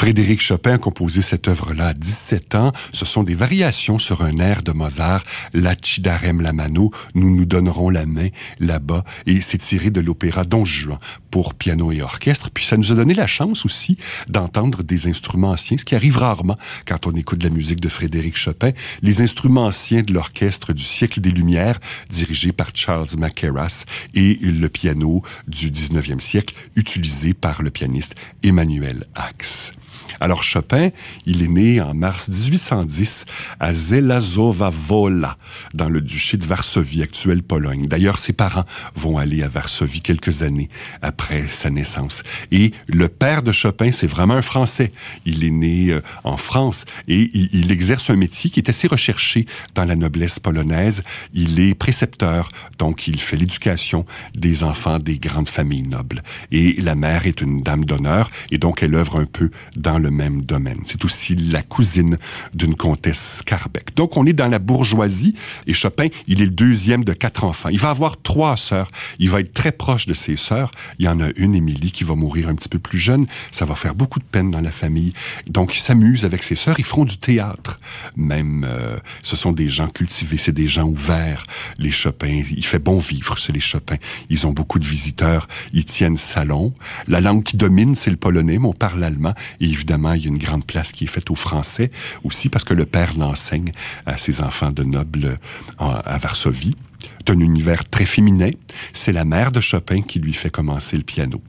Frédéric Chopin a composé cette œuvre-là à 17 ans. Ce sont des variations sur un air de Mozart, La ci darem la mano, nous nous donnerons la main là-bas, et c'est tiré de l'opéra Don Juan pour piano et orchestre. Puis ça nous a donné la chance aussi d'entendre des instruments anciens, ce qui arrive rarement quand on écoute de la musique de Frédéric Chopin. Les instruments anciens de l'orchestre du siècle des Lumières, dirigé par Charles Mackerras, et le piano du 19e siècle, utilisé par le pianiste Emmanuel Ax. Alors Chopin, il est né en mars 1810 à Żelazowa Wola, dans le duché de Varsovie, actuelle Pologne. D'ailleurs, ses parents vont aller à Varsovie quelques années après sa naissance. Et le père de Chopin, c'est vraiment un Français. Il est né en France et il exerce un métier qui est assez recherché dans la noblesse polonaise. Il est précepteur, donc il fait l'éducation des enfants des grandes familles nobles. Et la mère est une dame d'honneur et donc elle œuvre un peu dans le même domaine. C'est aussi la cousine d'une comtesse Skarbek. Donc, on est dans la bourgeoisie et Chopin, il est le deuxième de 4 enfants. Il va avoir 3 sœurs. Il va être très proche de ses sœurs. Il y en a une, Émilie, qui va mourir un petit peu plus jeune. Ça va faire beaucoup de peine dans la famille. Donc, il s'amuse avec ses sœurs. Ils feront du théâtre. Même, ce sont des gens cultivés. C'est des gens ouverts. Les Chopin, il fait bon vivre chez les Chopin. Ils ont beaucoup de visiteurs. Ils tiennent salon. La langue qui domine, c'est le polonais, mais on parle allemand. Et évidemment, il y a une grande place qui est faite au français aussi parce que le père l'enseigne à ses enfants de nobles à Varsovie. C'est un univers très féminin. C'est la mère de Chopin qui lui fait commencer le piano.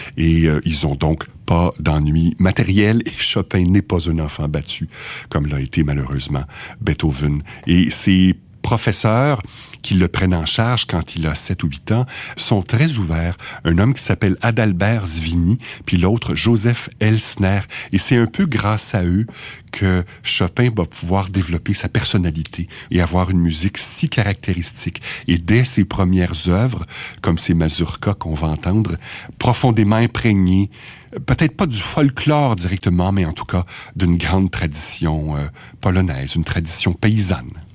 Et ils ont donc pas d'ennui matériel et Chopin n'est pas un enfant battu comme l'a été malheureusement Beethoven. Et ses professeurs qui le prennent en charge quand il a 7 ou 8 ans, sont très ouverts. Un homme qui s'appelle Adalbert Zwini, puis l'autre Joseph Elsner. Et c'est un peu grâce à eux que Chopin va pouvoir développer sa personnalité et avoir une musique si caractéristique. Et dès ses premières œuvres, comme ces mazurkas qu'on va entendre, profondément imprégnées, peut-être pas du folklore directement, mais en tout cas d'une grande tradition polonaise, une tradition paysanne.